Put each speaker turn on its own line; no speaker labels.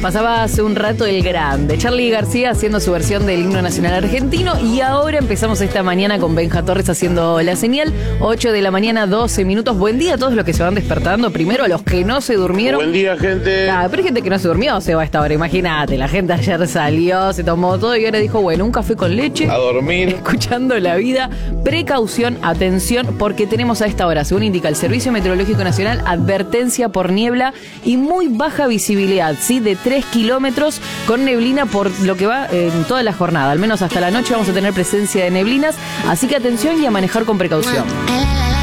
Pasaba hace un rato el grande Charly García haciendo su versión del himno nacional argentino y ahora empezamos esta mañana con Benja Torres haciendo la señal. 8 de la mañana, 12 minutos. Buen día a todos los que se van despertando. Primero a los que no se durmieron.
Buen día, gente.
Pero hay gente que no se durmió, se va a esta hora. Imagínate, la gente ayer salió, se tomó todo y ahora dijo, bueno, un café con leche.
A dormir.
Escuchando la vida. Precaución, atención, porque tenemos a esta hora, según indica el Servicio Meteorológico Nacional, advertencia por niebla y muy baja visibilidad, ¿sí? De 3 kilómetros con neblina por lo que va en toda la jornada. Al menos hasta la noche vamos a tener presencia de neblinas, así que atención y a manejar con precaución.